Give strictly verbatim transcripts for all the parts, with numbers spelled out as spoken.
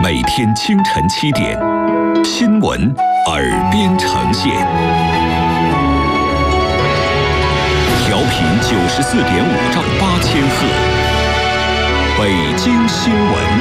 每天清晨七点，新闻耳边呈现。调频九十四点五兆八千赫，北京新闻。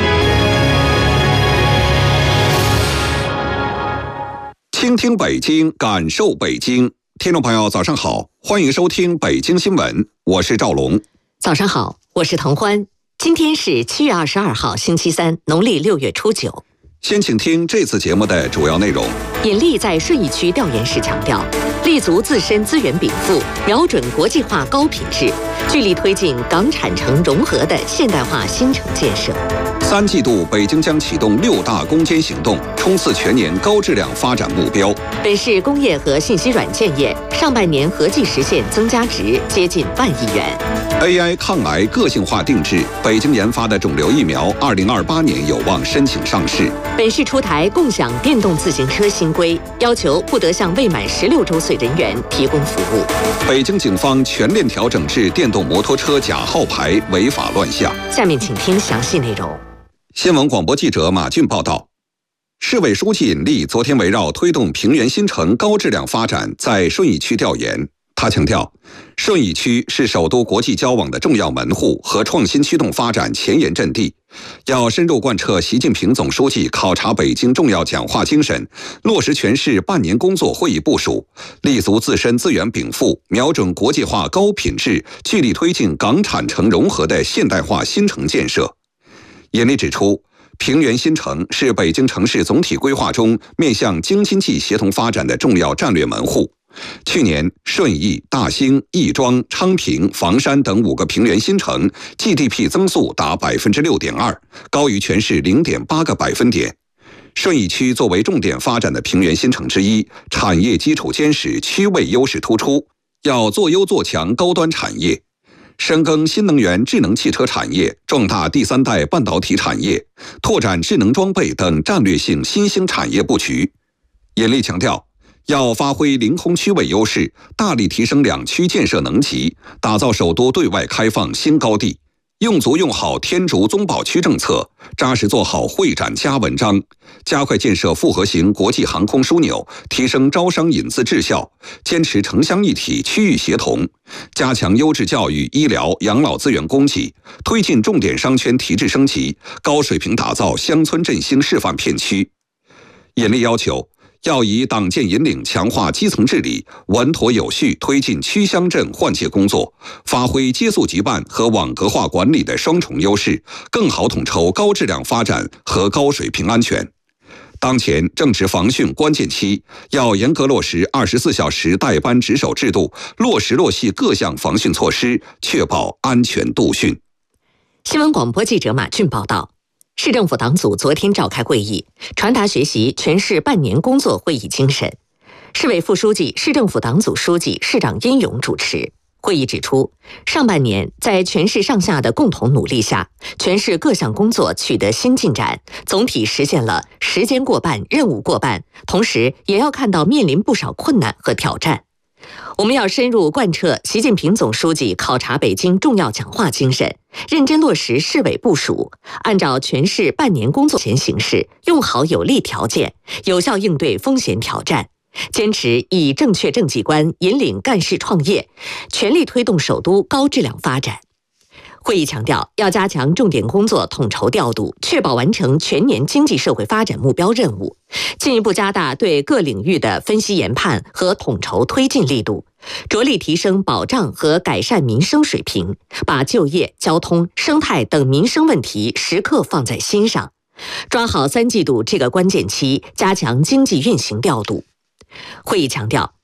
倾听北京，感受北京。听众朋友，早上好，欢迎收听北京新闻，我是赵龙。 早上好，我是滕欢。今天是七月二十二号，星期三，农历六月初九。 先请听这次节目的主要内容。 尹力在顺义区调研时强调，立足自身资源禀赋，瞄准国际化高品质，聚力推进港产城融合的现代化新城建设。 三季度，北京将启动六大攻坚行动，冲刺全年高质量发展目标。 本市工业和信息软件业上半年合计实现增加值接近万亿元。 A I 抗癌个性化定制，北京研发的肿瘤疫苗，二零二八年有望申请上市。 本市出台共享电动自行车新规，要求不得向未满十六周岁人员提供服务。 北京警方全链条整治电动摩托车假号牌违法乱象。 下面请听详细内容。 新闻广播记者马俊报道，市委书记尹力昨天围绕推动平原新城高质量发展在顺义区调研。他强调，顺义区是首都国际交往的重要门户和创新驱动发展前沿阵地，要深入贯彻习近平总书记考察北京重要讲话精神，落实全市半年工作会议部署，立足自身资源禀赋，瞄准国际化高品质，聚力推进港产城融合的现代化新城建设。尹力指出，平原新城是北京城市总体规划中面向京津冀协同发展的重要战略门户。去年，顺义、大兴、亦庄、昌平、房山等五个平原新城 G D P 增速达 百分之六点二， 高于全市 零点八个百分点。顺义区作为重点发展的平原新城之一，产业基础坚实，区位优势突出，要做优做强高端产业，深耕新能源智能汽车产业，壮大第三代半导体产业，拓展智能装备等战略性新兴产业布局。尹力强调，要发挥临潼区位优势，大力提升两区建设能级，打造首都对外开放新高地，用足用好天竺综保区政策，扎实做好会展加文章，加快建设复合型国际航空枢纽，提升招商引资质效，坚持城乡一体区域协同，加强优质教育、医疗、养老资源供给，推进重点商圈提质升级，高水平打造乡村振兴示范片区。尹力要求，要以党建引领强化基层治理，稳妥有序推进区乡镇换届工作，发挥接速急办和网格化管理的双重优势，更好统筹高质量发展和高水平安全。当前正值防汛关键期，要严格落实二十四小时带班值守制度，落实落细各项防汛措施，确保安全度汛。 新闻广播记者马俊报道。市政府党组昨天召开会议，传达学习全市半年工作会议精神。市委副书记、市政府党组书记、市长殷勇主持。会议指出，上半年在全市上下的共同努力下，全市各项工作取得新进展，总体实现了时间过半、任务过半，同时也要看到面临不少困难和挑战。我们要深入贯彻习近平总书记考察北京重要讲话精神，认真落实市委部署，按照全市半年工作前形势，用好有利条件，有效应对风险挑战，坚持以正确政绩观引领干事创业，全力推动首都高质量发展。会议强调，要加强重点工作统筹调度，确保完成全年经济社会发展目标任务，进一步加大对各领域的分析研判和统筹推进力度，着力提升保障和改善民生水平，把就业、交通、生态等民生问题时刻放在心上，抓好三季度这个关键期，加强经济运行调度。会议强调，